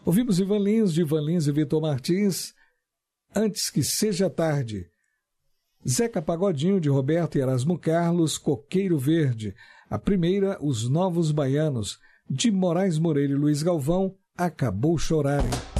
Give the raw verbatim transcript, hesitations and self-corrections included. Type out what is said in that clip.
Ouvimos Ivan Lins, de Ivan Lins e Vitor Martins, Antes que Seja Tarde. Zeca Pagodinho, de Roberto e Erasmo Carlos, Coqueiro Verde. A primeira, Os Novos Baianos, de Moraes Moreira e Luiz Galvão, Acabou Chorarem.